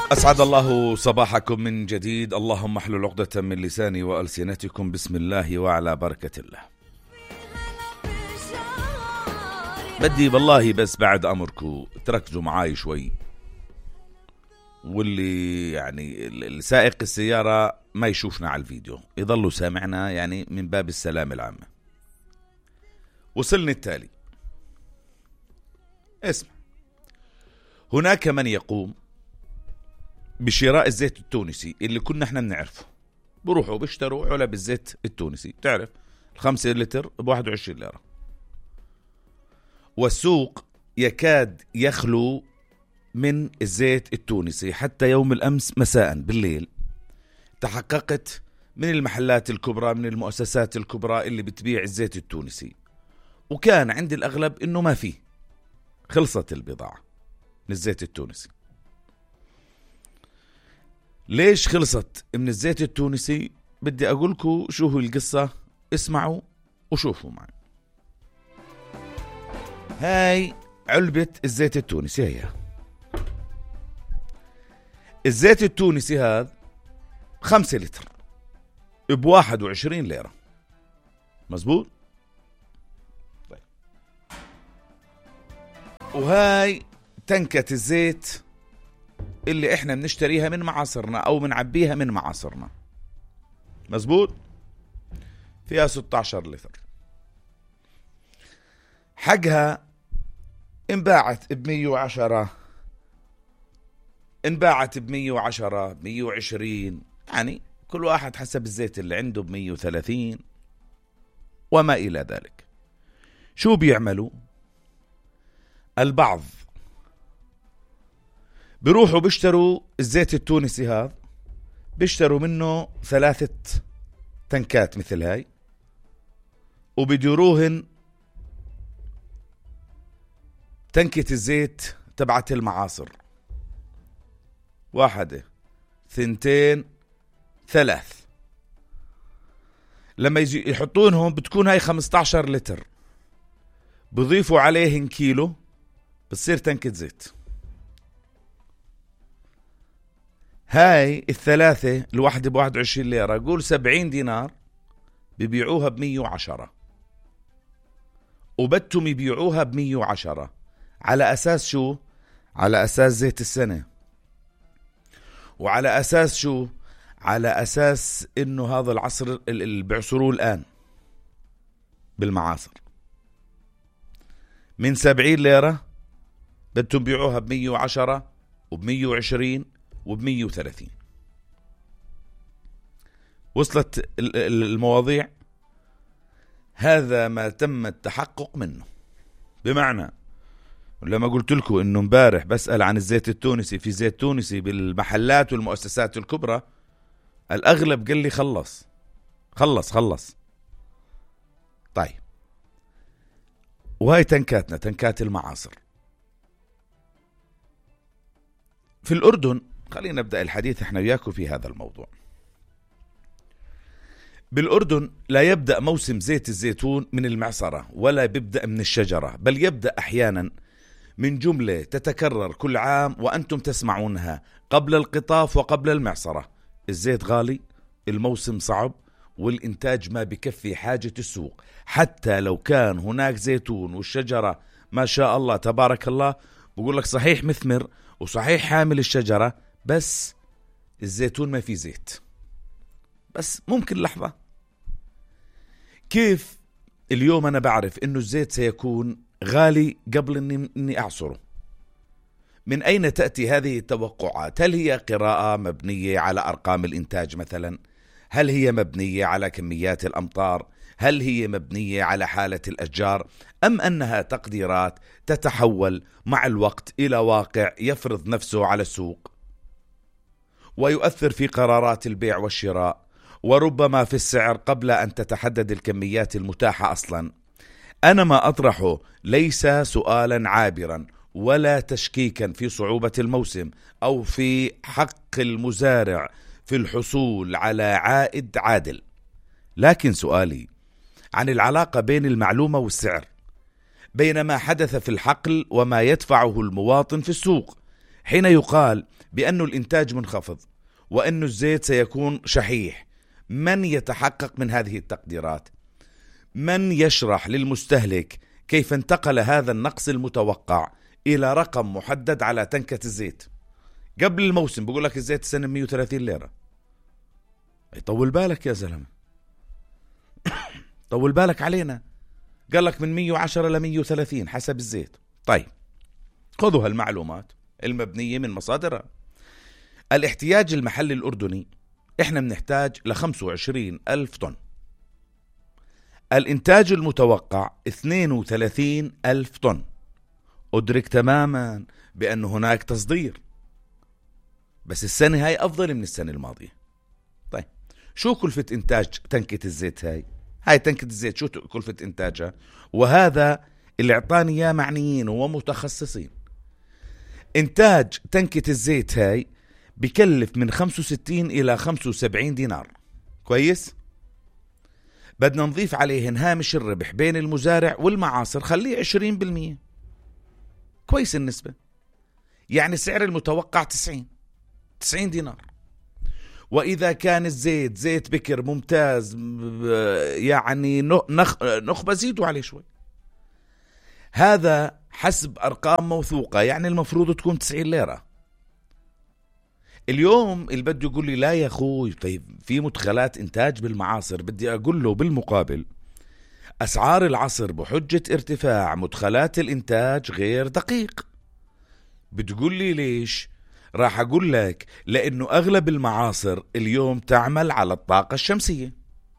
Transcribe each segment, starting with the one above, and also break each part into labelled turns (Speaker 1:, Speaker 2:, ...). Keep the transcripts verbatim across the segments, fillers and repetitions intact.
Speaker 1: أسعد الله صباحكم من جديد. اللهم احلل عقدة من لساني وألسنتكم. بسم الله وعلى بركة الله. بدي والله بس بعد أمركم تركزوا معاي شوي، واللي يعني السائق السيارة ما يشوفنا على الفيديو، يضلوا سامعنا يعني من باب السلام العامة. وصلني التالي. اسمع، هناك من يقوم بشراء الزيت التونسي اللي كنا احنا بنعرفه، بروحوا بيشتروا علب الزيت التونسي، تعرف الخمسة لتر بواحد وعشرين ليرة، والسوق يكاد يخلو من الزيت التونسي. حتى يوم الأمس مساء بالليل تحققت من المحلات الكبرى، من المؤسسات الكبرى اللي بتبيع الزيت التونسي، وكان عند الأغلب إنه ما فيه، خلصت البضاعة من الزيت التونسي. ليش خلصت من الزيت التونسي؟ بدي أقولكم شو هو القصة، اسمعوا وشوفوا معي. هاي علبة الزيت التونسي، هي الزيت التونسي هذا خمسة لتر بواحد وعشرين ليرة، مزبوط؟ طيب. وهاي تنكة الزيت اللي احنا بنشتريها من معاصرنا او بنعبيها من معاصرنا، مزبوط؟ فيها ستة عشر لتر. حقها انباعت بمية وعشرة، انباعت بمية وعشرة، بمية وعشرين، يعني كل واحد حسب الزيت اللي عنده، بمية وثلاثين وما إلى ذلك. شو بيعملوا البعض؟ بيروحوا بيشتروا الزيت التونسي هذا، بيشتروا منه ثلاثة تنكات مثل هاي، وبيديروهن تنكة الزيت تبعت المعاصر، واحدة، ثنتين، ثلاث. لما يجي يحطونهم بتكون هاي خمسة عشر لتر، بضيفوا عليهن كيلو، بتصير تنكة زيت. هاي الثلاثة الواحدة بواحد وعشرين ليرة، قول سبعين دينار، بيبيعوها بمية وعشرة، وبدتم يبيعوها بمية وعشرة. على أساس شو؟ على أساس زيت السنة، وعلى أساس شو؟ على أساس إنه هذا العصر اللي بيعصروه الآن بالمعاصر، من سبعين ليرة بدتم بيعوها بمية وعشرة وبمية وعشرين وبمية وثلاثين. وصلت المواضيع؟ هذا ما تم التحقق منه. بمعنى لما قلت لكم انه امبارح بسأل عن الزيت التونسي، في زيت تونسي بالمحلات والمؤسسات الكبرى، الاغلب قال لي خلص خلص خلص. طيب، وهي تنكاتنا، تنكات المعاصر. في الأردن، خلينا نبدأ الحديث احنا وياكم في هذا الموضوع. بالأردن لا يبدأ موسم زيت الزيتون من المعصرة، ولا بيبدأ من الشجرة، بل يبدأ أحيانا من جملة تتكرر كل عام وأنتم تسمعونها قبل القطاف وقبل المعصرة. الزيت غالي، الموسم صعب، والإنتاج ما بكفي حاجة السوق. حتى لو كان هناك زيتون والشجرة ما شاء الله تبارك الله، بقول لك صحيح مثمر وصحيح حامل الشجرة، بس الزيتون ما في زيت. بس ممكن لحظة، كيف اليوم أنا بعرف إنه الزيت سيكون غالي قبل إني, إني أعصره؟ من أين تأتي هذه التوقعات؟ هل هي قراءة مبنية على أرقام الإنتاج مثلا؟ هل هي مبنية على كميات الأمطار؟ هل هي مبنية على حالة الأشجار؟ أم أنها تقديرات تتحول مع الوقت إلى واقع يفرض نفسه على السوق ويؤثر في قرارات البيع والشراء، وربما في السعر قبل أن تتحدد الكميات المتاحة أصلا؟ أنا ما أطرحه ليس سؤالا عابرا ولا تشكيكا في صعوبة الموسم أو في حق المزارع في الحصول على عائد عادل، لكن سؤالي عن العلاقة بين المعلومة والسعر، بين ما حدث في الحقل وما يدفعه المواطن في السوق. حين يقال بأن الإنتاج منخفض وأن الزيت سيكون شحيح، من يتحقق من هذه التقديرات؟ من يشرح للمستهلك كيف انتقل هذا النقص المتوقع إلى رقم محدد على تنكة الزيت؟ قبل الموسم بقول لك الزيت السنة مية وثلاثين ليرة. يطول بالك يا زلمة، طول بالك علينا. قال لك من مية وعشرة ل مية وثلاثين حسب الزيت. طيب خذوا هالمعلومات المبنية من مصادرها. الاحتياج المحلي الأردني إحنا بنحتاج ل خمسة وعشرين ألف طن، الإنتاج المتوقع اثنين وثلاثين ألف طن. أدرك تماما بأن هناك تصدير، بس السنة هاي أفضل من السنة الماضية. طيب شو كلفة إنتاج تنكة الزيت هاي؟ هاي تنكة الزيت شو كلفة إنتاجها؟ وهذا اللي اعطاني اياه معنيين ومتخصصين. إنتاج تنكة الزيت هاي بكلف من خمسة وستين إلى خمسة وسبعين دينار. كويس؟ بدنا نضيف عليهن هامش الربح بين المزارع والمعاصر، خليه عشرين بالمية. كويس النسبة، يعني سعر المتوقع تسعين تسعين دينار. وإذا كان الزيت زيت بكر ممتاز يعني نخبة زيدوا عليه شوي. هذا حسب أرقام موثوقة، يعني المفروض تكون تسعين ليرة. اليوم اللي بده يقول لي لا يا أخوي في مدخلات إنتاج بالمعاصر، بدي أقول له بالمقابل أسعار العصر بحجة ارتفاع مدخلات الإنتاج غير دقيق. بتقول لي ليش؟ راح أقول لك لأنه أغلب المعاصر اليوم تعمل على الطاقة الشمسية.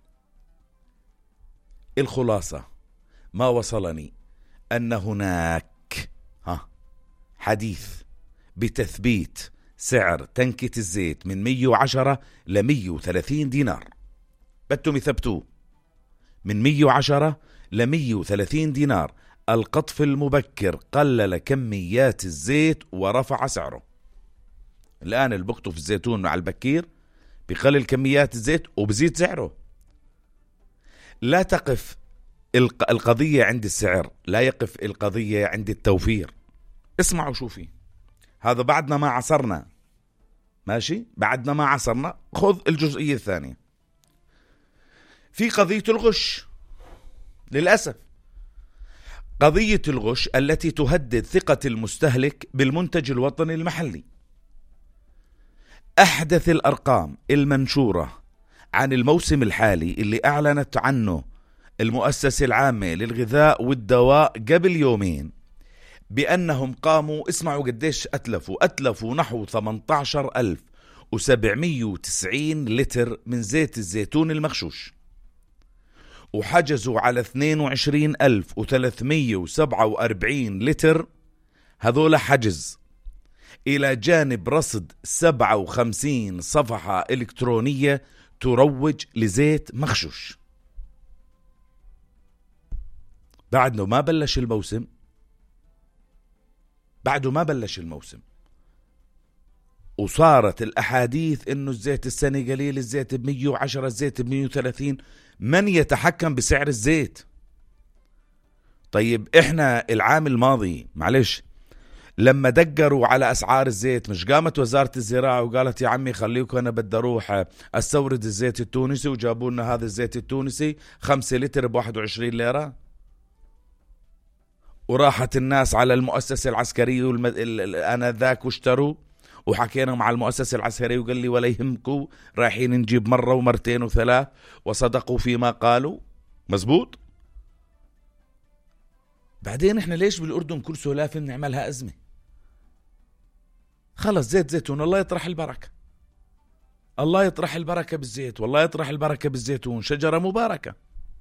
Speaker 1: الخلاصة ما وصلني أن هناك ها حديث بتثبيت سعر تنكة الزيت من مية وعشرة ل مية وثلاثين دينار. بدهم يثبتوه من مية وعشرة ل مية وثلاثين دينار. القطف المبكر قلل كميات الزيت ورفع سعره. الآن اللي بقطف الزيتون مع البكير بقلل كميات الزيت وبزيد سعره. لا تقف القضية عند السعر، لا يقف القضية عند التوفير. اسمعوا شوفي، هذا بعدنا ما عصرنا، ماشي، بعدنا ما عصرنا. خذ الجزئية الثانية في قضية الغش. للأسف قضية الغش التي تهدد ثقة المستهلك بالمنتج الوطني المحلي. أحدث الأرقام المنشورة عن الموسم الحالي اللي أعلنت عنه المؤسسة العامة للغذاء والدواء قبل يومين بأنهم قاموا، اسمعوا قديش أتلفوا أتلفوا نحو ثمانية عشر ألف وسبعمية وتسعين لتر من زيت الزيتون المغشوش، وحجزوا على اثنين وعشرين ألف وثلاثمية وسبعة وأربعين لتر. هذول حجز إلى جانب رصد سبعة وخمسين صفحة إلكترونية تروج لزيت مغشوش. بعده ما بلش الموسم، بعده ما بلش الموسم وصارت الأحاديث إنه الزيت السنة قليل، الزيت بمية وعشرة، الزيت بمية وثلاثين. من يتحكم بسعر الزيت؟ طيب إحنا العام الماضي معلش لما دقروا على أسعار الزيت مش قامت وزارة الزراعة وقالت يا عمي خليكم أنا بدي أروح أستورد الزيت التونسي، وجابوا لنا هذا الزيت التونسي خمسة لتر بواحد وعشرين ليرة، وراحت الناس على المؤسسة العسكرية والمد... أنا ذاك واشتروا، وحكينا مع المؤسسة العسكرية وقال لي ولا يهمكوا رايحين نجيب مرة ومرتين وثلاث، وصدقوا فيما قالوا. مزبوط. بعدين احنا ليش بالأردن كل سلافة بنعملها أزمة؟ خلص زيت زيتون، الله يطرح البركة، الله يطرح البركة بالزيت، والله يطرح البركة بالزيتون، شجرة مباركة.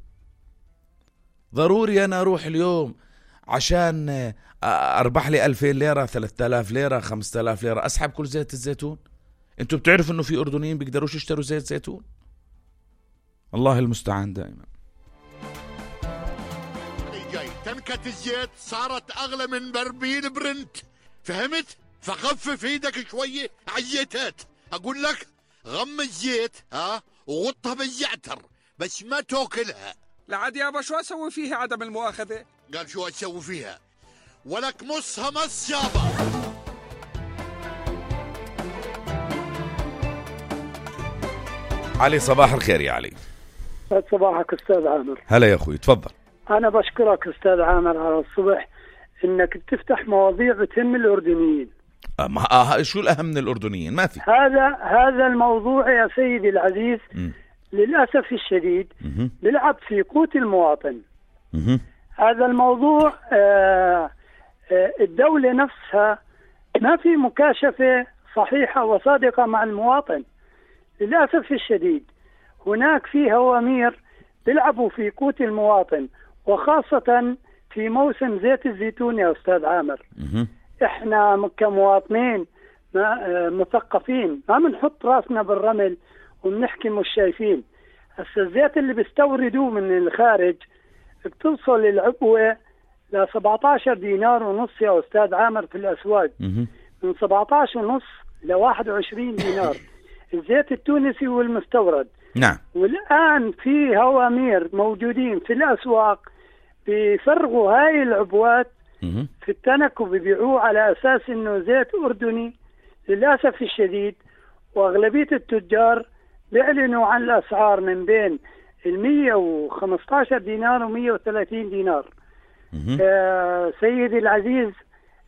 Speaker 1: ضروري أنا أروح اليوم عشان أربح لي ألفين ليرة، ثلاثة آلاف ليرة، خمسة آلاف ليرة أسحب كل زيت الزيتون؟ انتوا بتعرفوا إنه في أردنيين بيقدروش يشتروا زيت زيتون؟ الله المستعان. دائما
Speaker 2: تنكة الزيت صارت أغلى من برميل برنت، فهمت؟ فخفف ايدك شوية على الزيتات. أقول لك غم الزيت ها وغطها بالزعتر بس ما تاكلها.
Speaker 3: لعاد يابا شو أسوي فيها عدم المؤاخذة؟
Speaker 2: قال شو أسوي فيها؟ ولك مصها مص يابا.
Speaker 1: علي صباح الخير يا علي.
Speaker 4: صباحك أستاذ عامر.
Speaker 1: هلا يا أخوي تفضل.
Speaker 4: أنا بشكرك أستاذ عامر على الصبح إنك بتفتح مواضيع بتهم الأردنيين.
Speaker 1: أه آه شو الأهم من الأردنيين؟ ما في.
Speaker 4: هذا هذا الموضوع يا سيدي العزيز م. للأسف الشديد م. بيلعب في قوت المواطن. م. هذا الموضوع آه آه الدولة نفسها ما في مكاشفة صحيحة وصادقة مع المواطن للأسف الشديد. هناك في هوامير بيلعبوا في قوت المواطن، وخاصة في موسم زيت الزيتون يا أستاذ عامر. إحنا كمواطنين مثقفين ما بنحط راسنا بالرمل وبنحكي مش شايفين. هسه الزيت اللي بيستوردوه من الخارج بتوصل العبوة ل سبعة عشر دينار ونص يا أستاذ عامر في الأسواق، من سبعة عشر ونص ل واحد وعشرين دينار الزيت التونسي والمستورد.
Speaker 1: نعم.
Speaker 4: والآن في هوامير موجودين في الأسواق بيفرغوا هاي العبوات في التنك وبيبيعوه على أساس إنه زيت أردني للأسف الشديد. وأغلبية التجار بيعلنوا عن الأسعار من بين المية وخمسة عشر دينار ومية وثلاثين دينار. آه سيدي العزيز